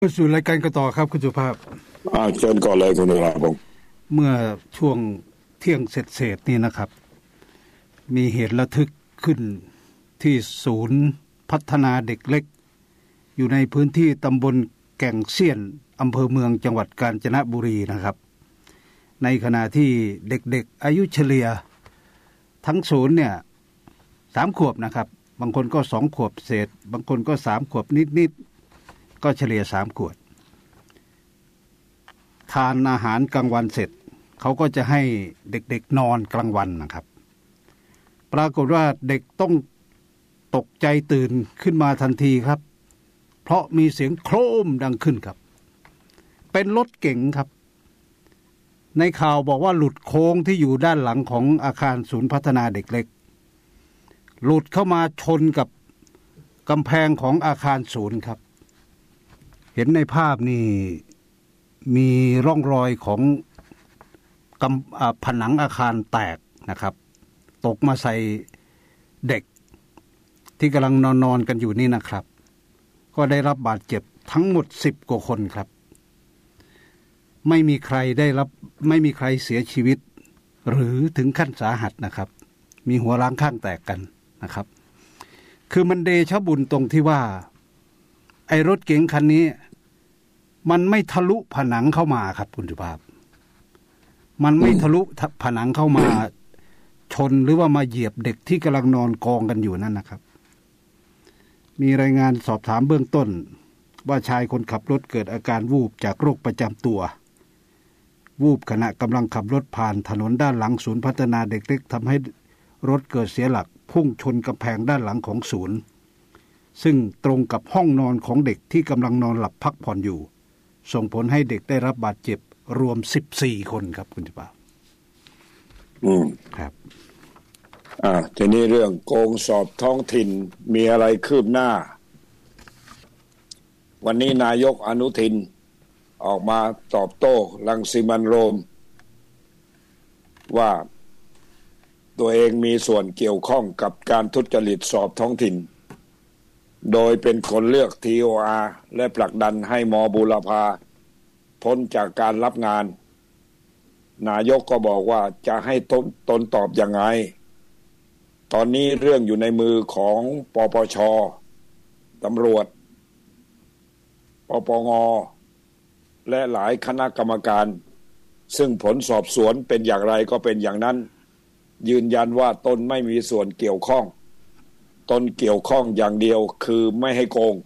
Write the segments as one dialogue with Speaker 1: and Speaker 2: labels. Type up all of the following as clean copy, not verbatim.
Speaker 1: สู่รายการกันต่อครับคุณสุภาพ
Speaker 2: เชิญก่อนเลยคุณนราพงศ์
Speaker 1: เมื่อช่วงเที่ยงเศษนี่นะครับมีเหตุระทึกขึ้นที่ศูนย์พัฒนาเด็กเล็กอยู่ในพื้นที่ตำบลแก่งเซียนอำเภอเมืองจังหวัดกาญจนบุรีนะครับในขณะที่เด็กๆอายุเฉลี่ยทั้งศูนย์เนี่ย3 ขวบนะครับบางคนก็2 ขวบเศษบางคนก็3 ขวบนิดๆก็เฉลี่ย3 ขวบทานอาหารกลางวันเสร็จเขาก็จะให้เด็กๆนอนกลางวันนะครับปรากฏว่าเด็กต้องตกใจตื่นขึ้นมาทันทีครับเพราะมีเสียงโครมดังขึ้นครับเป็นรถเก๋งครับในข่าวบอกว่าหลุดโค้งที่อยู่ด้านหลังของอาคารศูนย์พัฒนาเด็กเล็กหลุดเข้ามาชนกับกำแพงของอาคารศูนย์ครับเห็นในภาพนี่มีร่องรอยของผนังอาคารแตกนะครับตกมาใส่เด็กที่กำลังนอนกันอยู่นี่นะครับก็ได้รับบาดเจ็บทั้งหมด10 กว่าคนครับไม่มีใครเสียชีวิตหรือถึงขั้นสาหัสนะครับมีหัวล้างข้างแตกกันนะครับคือมันเดชะบุญตรงที่ว่าไอ้รถเก๋งคันนี้มันไม่ทะลุผนังเข้ามาครับคุณสุภาพมันไม่ทะลุผนังเข้ามาชนหรือว่ามาเหยียบเด็กที่กำลังนอนกองกันอยู่นั่นนะครับมีรายงานสอบถามเบื้องต้นว่าชายคนขับรถเกิดอาการวูบจากโรคประจำตัววูบขณะกำลังขับรถผ่านถนนด้านหลังศูนย์พัฒนาเด็กเล็กทำให้รถเกิดเสียหลักพุ่งชนกำแพงด้านหลังของศูนย์ซึ่งตรงกับห้องนอนของเด็กที่กำลังนอนหลับพักผ่อนอยู่ส่งผลให้เด็กได้รับบาดเจ็บรวม14 คนครับคุณจิปาครับ
Speaker 2: ทีนี้เรื่องโกงสอบท้องถิ่นมีอะไรคืบหน้าวันนี้นายกอนุทินออกมาตอบโต้รังสิมันต์โรมว่าตัวเองมีส่วนเกี่ยวข้องกับการทุจริตสอบท้องถิ่นโดยเป็นคนเลือก TOR และผลักดันให้ม.บูรพาพ้นจากการรับงานนายกก็บอกว่าจะให้ตนตอบยังไงตอนนี้เรื่องอยู่ในมือของปปช.ตำรวจปปง.และหลายคณะกรรมการซึ่งผลสอบสวนเป็นอย่างไรก็เป็นอย่างนั้นยืนยันว่าตนไม่มีส่วนเกี่ยวข้องตนเกี่ยวข้องอย่างเดียวคือไม่ให้โกง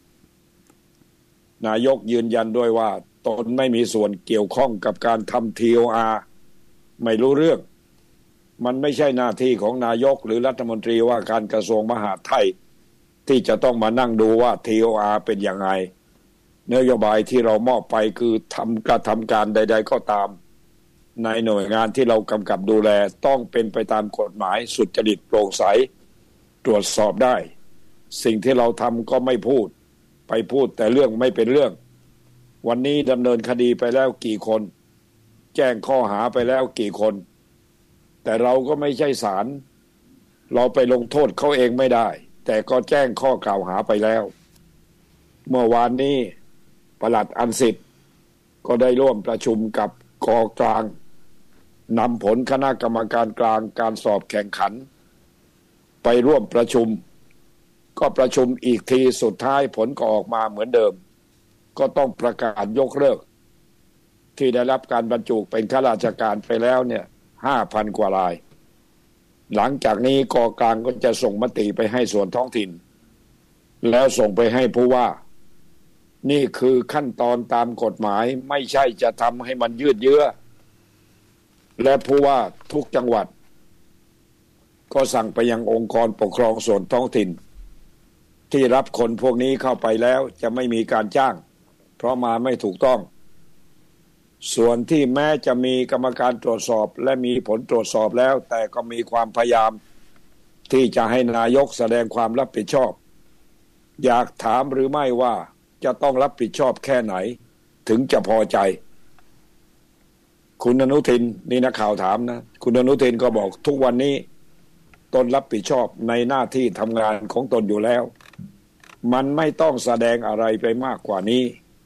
Speaker 2: นายกยืนยันด้วยว่าตนไม่มีส่วนเกี่ยวข้องกับการทำ TOR ไม่รู้เรื่องมันไม่ใช่หน้าที่ของนายกหรือรัฐมนตรีว่าการกระทรวงมหาดไทยที่จะต้องมานั่งดูว่า TOR เป็นยังไงนโยบายที่เรามอบไปคือกระทำการใดๆก็ตามในหน่วยงานที่เรากำกับดูแลต้องเป็นไปตามกฎหมายสุจริตโปร่งใสตรวจสอบได้สิ่งที่เราทำก็ไม่พูดไปพูดแต่เรื่องไม่เป็นเรื่องวันนี้ดำเนินคดีไปแล้วกี่คนแจ้งข้อหาไปแล้วกี่คนแต่เราก็ไม่ใช่ศาลเราไปลงโทษเขาเองไม่ได้แต่ก็แจ้งข้อกล่าวหาไปแล้วเมื่อวานนี้ปลัดอันสิทธิ์ก็ได้ร่วมประชุมกับก.กลางนำผลคณะกรรมการกลางการสอบแข่งขันไปร่วมประชุมก็ประชุมอีกทีสุดท้ายผลก็ออกมาเหมือนเดิมก็ต้องประกาศยกเลิกที่ได้รับการบรรจุเป็นข้าราชการไปแล้วเนี่ย 5,000 กว่ารายหลังจากนี้ก.กลางก็จะส่งมติไปให้ส่วนท้องถิ่นแล้วส่งไปให้ผู้ว่านี่คือขั้นตอนตามกฎหมายไม่ใช่จะทำให้มันยืดเยื้อและผู้ว่าทุกจังหวัดก็สั่งไปยังองค์กรปกครองส่วนท้องถิ่นที่รับคนพวกนี้เข้าไปแล้วจะไม่มีการจ้างเพราะมาไม่ถูกต้องส่วนที่แม้จะมีกรรมการตรวจสอบและมีผลตรวจสอบแล้วแต่ก็มีความพยายามที่จะให้นายกแสดงความรับผิดชอบอยากถามหรือไม่ว่าจะต้องรับผิดชอบแค่ไหนถึงจะพอใจคุณอนุทินนี่นักข่าวถามนะคุณอนุทินก็บอกทุกวันนี้ตนรับผิดชอบในหน้าที่ทำงานของตนอยู่แล้ว มันไม่ต้องแสดงอะไรไปมากกว่านี้